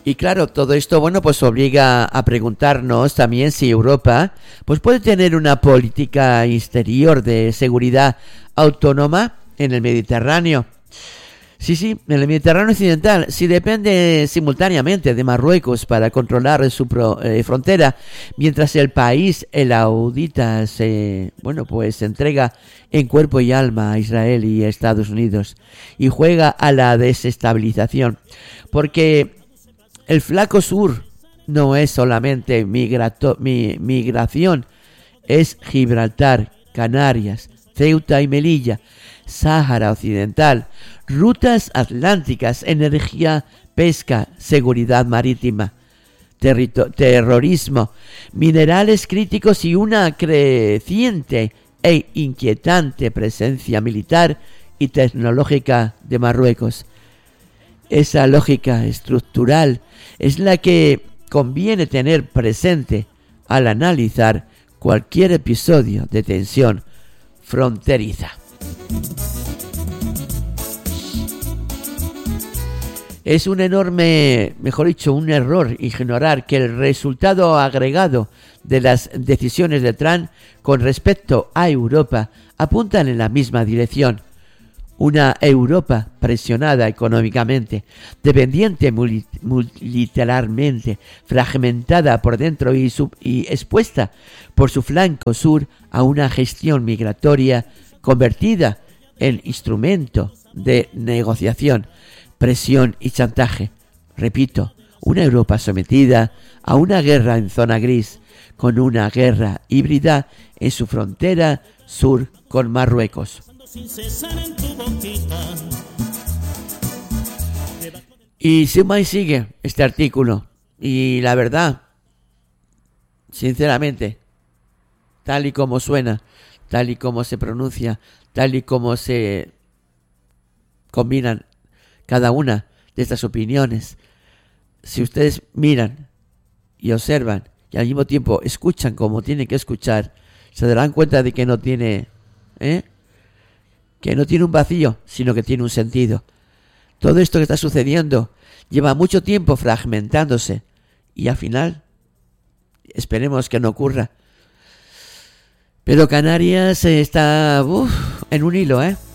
Y claro, todo esto, bueno, pues obliga a preguntarnos también si Europa pues puede tener una política exterior de seguridad autónoma en el Mediterráneo. Sí, en el Mediterráneo occidental, si depende simultáneamente de Marruecos para controlar su frontera, mientras el país, el audita, se entrega en cuerpo y alma a Israel y a Estados Unidos y juega a la desestabilización, porque el flaco sur no es solamente migración, es Gibraltar, Canarias, Ceuta y Melilla, Sáhara Occidental, rutas atlánticas, energía, pesca, seguridad marítima, terrorismo, minerales críticos y una creciente e inquietante presencia militar y tecnológica de Marruecos. Esa lógica estructural es la que conviene tener presente al analizar cualquier episodio de tensión fronteriza. Es un un error ignorar que el resultado agregado de las decisiones de Trump con respecto a Europa apuntan en la misma dirección. Una Europa presionada económicamente, dependiente militarmente, fragmentada por dentro y expuesta por su flanco sur a una gestión migratoria convertida en instrumento de negociación, presión y chantaje. Repito, una Europa sometida a una guerra en zona gris, con una guerra híbrida en su frontera sur con Marruecos. Y suma y sigue este artículo. Y la verdad, sinceramente, tal y como suena, tal y como se pronuncia, tal y como se combinan cada una de estas opiniones, si ustedes miran y observan y al mismo tiempo escuchan como tienen que escuchar, se darán cuenta de que no tiene un vacío, sino que tiene un sentido. Todo esto que está sucediendo lleva mucho tiempo fragmentándose y al final esperemos que no ocurra. Pero Canarias está en un hilo,